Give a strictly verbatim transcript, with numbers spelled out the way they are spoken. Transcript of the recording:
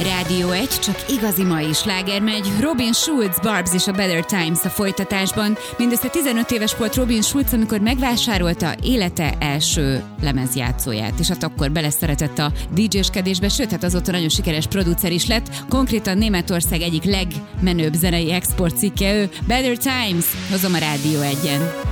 Rádió egy, csak igazi mai sláger megy. Robin Schulz, Barbs és a Better Times a folytatásban. Mindössze tizenöt éves volt Robin Schulz, amikor megvásárolta élete első lemezjátszóját, és hát akkor beleszeretett a dé dzséskedésbe, sőt, hát azóta nagyon sikeres producer is lett. Konkrétan Németország egyik legmenőbb zenei export cikke ő. Better Times, hozom a Rádió egyen.